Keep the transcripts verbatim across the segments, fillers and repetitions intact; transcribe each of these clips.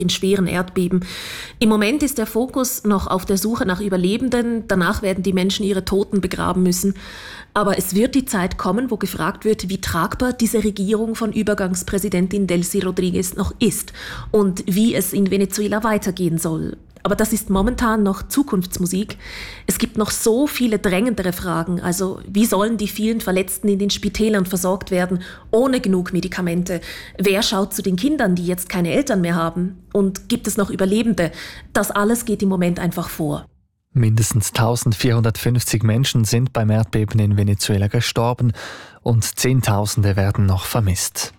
in schweren Erdbeben. Im Moment ist der Fokus noch auf der Suche nach Überlebenden. Danach werden die Menschen ihre Toten begraben müssen. Aber es wird die Zeit kommen, wo gefragt wird, wie tragbar diese Regierung von Übergangspräsidentin Delcy Rodriguez noch ist und wie es in Venezuela weitergehen soll. Aber das ist momentan noch Zukunftsmusik. Es gibt noch so viele drängendere Fragen. Also wie sollen die vielen Verletzten in den Spitälern versorgt werden, ohne genug Medikamente? Wer schaut zu den Kindern, die jetzt keine Eltern mehr haben? Und gibt es noch Überlebende? Das alles geht im Moment einfach vor. Mindestens eintausendvierhundertfünfzig Menschen sind beim Erdbeben in Venezuela gestorben und Zehntausende werden noch vermisst.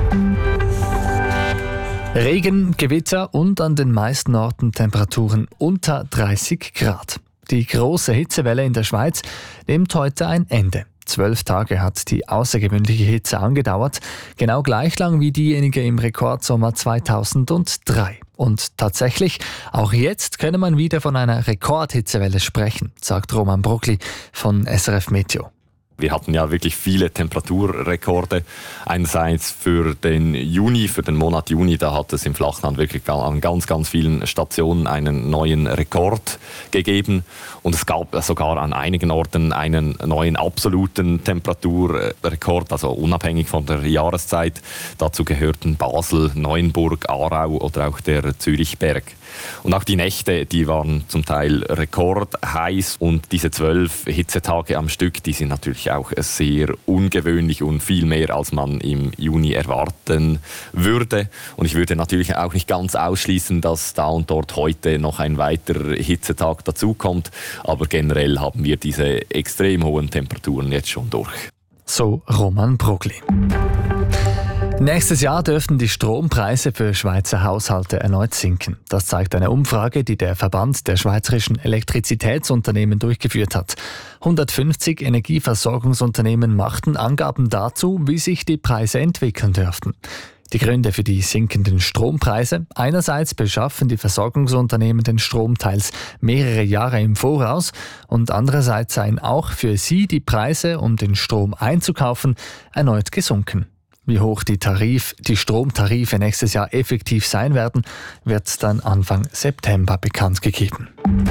Regen, Gewitter und an den meisten Orten Temperaturen unter dreißig Grad. Die große Hitzewelle in der Schweiz nimmt heute ein Ende. Zwölf Tage hat die außergewöhnliche Hitze angedauert, genau gleich lang wie diejenige im Rekordsommer zweitausenddrei. Und tatsächlich, auch jetzt könne man wieder von einer Rekordhitzewelle sprechen, sagt Roman Brugli von S R F Meteo. Wir hatten ja wirklich viele Temperaturrekorde. Einerseits für den Juni, für den Monat Juni, da hat es im Flachland wirklich an ganz, ganz vielen Stationen einen neuen Rekord gegeben. Und es gab sogar an einigen Orten einen neuen absoluten Temperaturrekord, also unabhängig von der Jahreszeit. Dazu gehörten Basel, Neuenburg, Aarau oder auch der Zürichberg. Und auch die Nächte, die waren zum Teil rekordheiß. Und diese zwölf Hitzetage am Stück, die sind natürlich auch sehr ungewöhnlich und viel mehr, als man im Juni erwarten würde. Und ich würde natürlich auch nicht ganz ausschließen, dass da und dort heute noch ein weiterer Hitzetag dazukommt. Aber generell haben wir diese extrem hohen Temperaturen jetzt schon durch. So Roman Brugli. Nächstes Jahr dürften die Strompreise für Schweizer Haushalte erneut sinken. Das zeigt eine Umfrage, die der Verband der schweizerischen Elektrizitätsunternehmen durchgeführt hat. hundertfünfzig Energieversorgungsunternehmen machten Angaben dazu, wie sich die Preise entwickeln dürften. Die Gründe für die sinkenden Strompreise: einerseits beschaffen die Versorgungsunternehmen den Strom teils mehrere Jahre im Voraus und andererseits seien auch für sie die Preise, um den Strom einzukaufen, erneut gesunken. Wie hoch die, Tarif, die Stromtarife nächstes Jahr effektiv sein werden, wird dann Anfang September bekannt gegeben.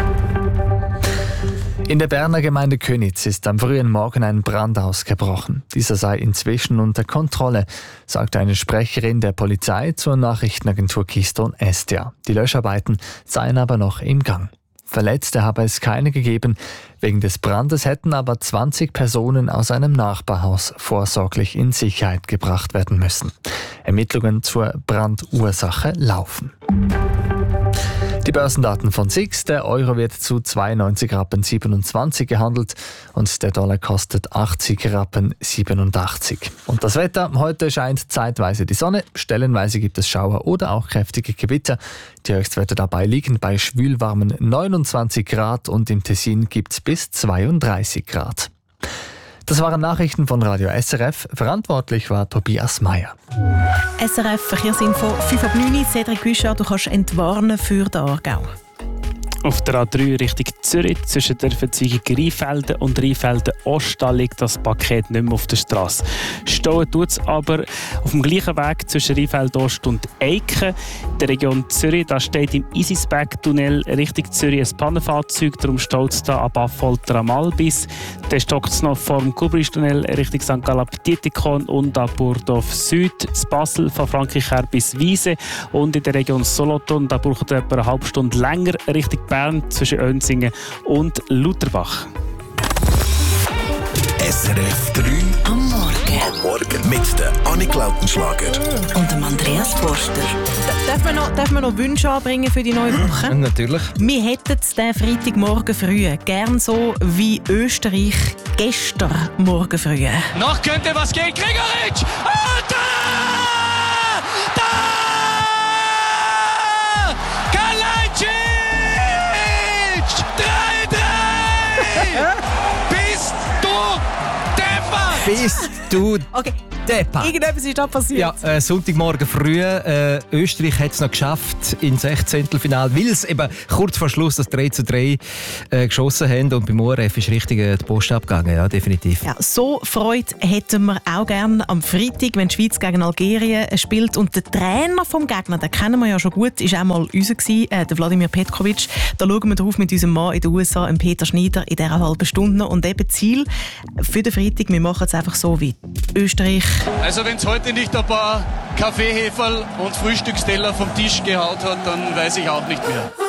In der Berner Gemeinde Köniz ist am frühen Morgen ein Brand ausgebrochen. Dieser sei inzwischen unter Kontrolle, sagte eine Sprecherin der Polizei zur Nachrichtenagentur Keystone Estia. Die Löscharbeiten seien aber noch im Gang. Verletzte habe es keine gegeben. Wegen des Brandes hätten aber zwanzig Personen aus einem Nachbarhaus vorsorglich in Sicherheit gebracht werden müssen. Ermittlungen zur Brandursache laufen. Die Börsendaten von S I X: Der Euro wird zu zweiundneunzig Rappen siebenundzwanzig gehandelt und der Dollar kostet achtzig Rappen siebenundachtzig. Und das Wetter: Heute scheint zeitweise die Sonne, stellenweise gibt es Schauer oder auch kräftige Gewitter. Die Höchstwerte dabei liegen bei schwülwarmen neunundzwanzig Grad und im Tessin gibt es bis zweiunddreißig Grad. Das waren Nachrichten von Radio S R F. Verantwortlich war Tobias Meyer. S R F Verkehrsinfo fünf ab neun. Cedric Guichard, du kannst entwarnen für den Aargau. Auf der A drei Richtung Zürich zwischen der Verzweigung Rheinfelden und Rheinfelden Ost, da liegt das Paket nicht mehr auf der Straße. Stauen tut es aber auf dem gleichen Weg zwischen Rheinfelden Ost und Eiken. In der Region Zürich, da steht im Isisberg-Tunnel Richtung Zürich ein Pannenfahrzeug, darum staut es da ab Affolter am Albis. Dann stockt es noch vor dem Kubristunnel Richtung Sankt Gallen-Dietikon und ab Burdorf Süd, zu Basel von Frankreicher bis Wiese. Und in der Region Solothurn, da braucht es etwa eine halbe Stunde länger Richtung Bern zwischen Önsingen und Lutherbach. S R F drei am Morgen. Am Morgen mit der Annik Lautenschlager Und dem Andreas Forster. Darf man noch, darf man noch Wünsche anbringen für die neue Woche? Natürlich. Wir hätten es den Freitagmorgen früh gern so wie Österreich gestern Morgen früh. Noch könnte was gehen. Gregoritsch! Und da! Da! Kalajdzic! drei drei! Bist du deppert? Bist du... Okay, Depa. Irgendetwas ist da passiert. Ja, äh, Sonntagmorgen früh. Äh, Österreich hat es noch geschafft ins Sechzehntelfinale, weil es eben kurz vor Schluss das drei zu drei äh, geschossen haben. Und beim O R F ist richtig äh, die Post abgegangen, ja, definitiv. Ja, so Freude hätten wir auch gerne am Freitag, wenn die Schweiz gegen Algerien spielt. Und der Trainer vom Gegner, den kennen wir ja schon gut, ist auch mal unser gewesen, äh, der Wladimir Petkovic. Da schauen wir drauf mit unserem Mann in den U S A, Peter Schneider, in dieser halben Stunde. Und eben Ziel für den Freitag, wir machen es einfach so wie Österreich. Also wenn es heute nicht ein paar Kaffeeheferl und Frühstücksteller vom Tisch gehaut hat, dann weiß ich auch nicht mehr.